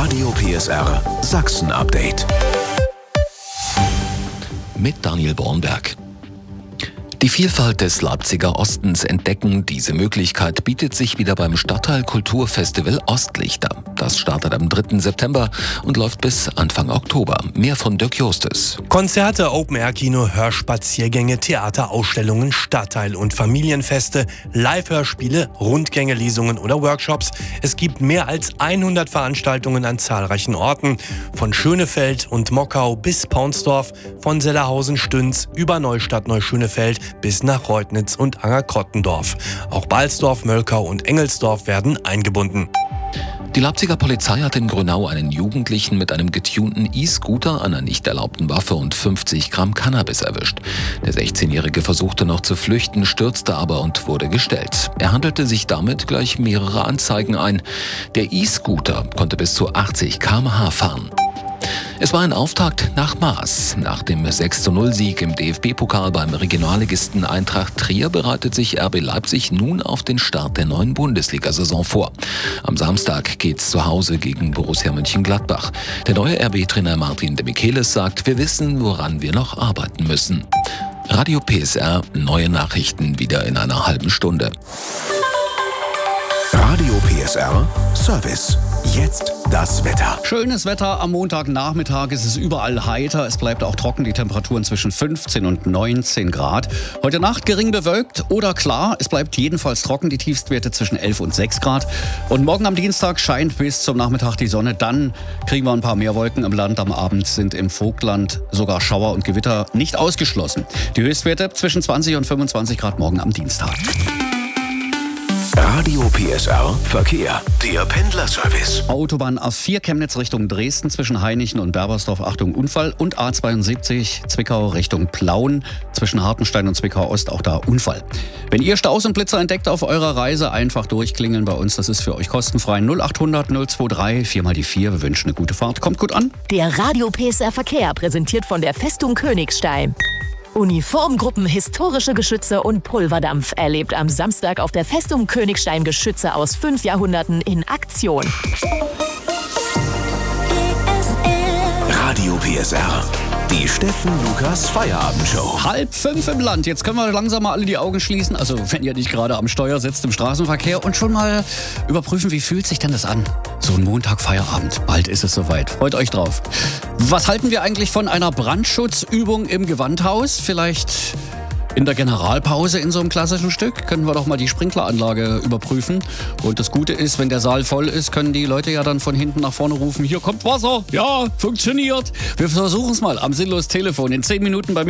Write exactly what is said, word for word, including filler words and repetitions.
Radio P S R Sachsen-Update. Mit Daniel Bornberg. Die Vielfalt des Leipziger Ostens entdecken. Diese Möglichkeit bietet sich wieder beim Stadtteil Kulturfestival Ostlichter. Das startet am dritten September und läuft bis Anfang Oktober. Mehr von Dirk Justes. Konzerte, Open-Air-Kino, Hörspaziergänge, Theater, Ausstellungen, Stadtteil- und Familienfeste, Live-Hörspiele, Rundgänge, Lesungen oder Workshops. Es gibt mehr als hundert Veranstaltungen an zahlreichen Orten. Von Schönefeld und Mockau bis Paunsdorf, von Sellerhausen-Stünz über Neustadt-Neuschönefeld bis nach Reutnitz und Anger-Krottendorf. Auch Balsdorf, Mölkau und Engelsdorf werden eingebunden. Die Leipziger Polizei hat in Grünau einen Jugendlichen mit einem getunten E-Scooter, einer nicht erlaubten Waffe und fünfzig Gramm Cannabis erwischt. Der sechzehnjährige versuchte noch zu flüchten, stürzte aber und wurde gestellt. Er handelte sich damit gleich mehrere Anzeigen ein. Der E-Scooter konnte bis zu achtzig Kilometer pro Stunde fahren. Es war ein Auftakt nach Maß. Nach dem sechs zu null Sieg im D F B-Pokal beim Regionalligisten Eintracht Trier bereitet sich R B Leipzig nun auf den Start der neuen Bundesliga-Saison vor. Am Samstag geht's zu Hause gegen Borussia Mönchengladbach. Der neue R B-Trainer Martin de Michelis sagt, wir wissen, woran wir noch arbeiten müssen. Radio P S R, neue Nachrichten wieder in einer halben Stunde. Radio P S R Service. Jetzt das Wetter. Schönes Wetter am Montagnachmittag. Es ist überall heiter. Es bleibt auch trocken. Die Temperaturen zwischen fünfzehn und neunzehn Grad. Heute Nacht gering bewölkt oder klar. Es bleibt jedenfalls trocken. Die Tiefstwerte zwischen elf und sechs Grad. Und morgen am Dienstag scheint bis zum Nachmittag die Sonne. Dann kriegen wir ein paar mehr Wolken im Land. Am Abend sind im Vogtland sogar Schauer und Gewitter nicht ausgeschlossen. Die Höchstwerte zwischen zwanzig und fünfundzwanzig Grad morgen am Dienstag. Radio P S R Verkehr. Der Pendlerservice. Autobahn A vier Chemnitz Richtung Dresden zwischen Hainichen und Berbersdorf, Achtung Unfall. Und A zweiundsiebzig Zwickau Richtung Plauen zwischen Hartenstein und Zwickau Ost, auch da Unfall. Wenn ihr Staus und Blitzer entdeckt auf eurer Reise, einfach durchklingeln bei uns. Das ist für euch kostenfrei. null achthundert null zweiundzwanzig vier mal die vier. Wir wünschen eine gute Fahrt. Kommt gut an. Der Radio P S R Verkehr, präsentiert von der Festung Königstein. Uniformgruppen, historische Geschütze und Pulverdampf erlebt am Samstag auf der Festung Königstein Geschütze aus fünf Jahrhunderten in Aktion. Radio P S R. Die Steffen Lukas Feierabendshow. Halb fünf im Land. Jetzt können wir langsam mal alle die Augen schließen. Also wenn ihr nicht gerade am Steuer sitzt im Straßenverkehr und schon mal überprüfen, wie fühlt sich denn das an? So ein Montag Feierabend. Bald ist es soweit. Freut euch drauf. Was halten wir eigentlich von einer Brandschutzübung im Gewandhaus? Vielleicht in der Generalpause in so einem klassischen Stück können wir doch mal die Sprinkleranlage überprüfen. Und das Gute ist, wenn der Saal voll ist, können die Leute ja dann von hinten nach vorne rufen, hier kommt Wasser. Ja, funktioniert. Wir versuchen es mal am Sinnlos Telefon in zehn Minuten bei